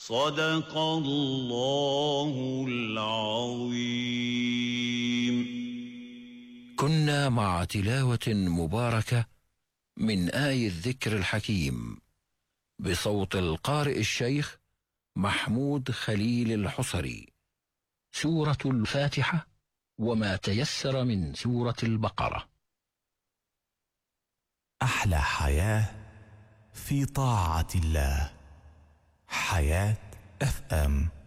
صدق الله العظيم. كنا مع تلاوة مباركة من آي الذكر الحكيم بصوت القارئ الشيخ محمود خليل الحصري، سورة الفاتحة وما تيسر من سورة البقرة. أحلى حياة في طاعة الله. حياة FM.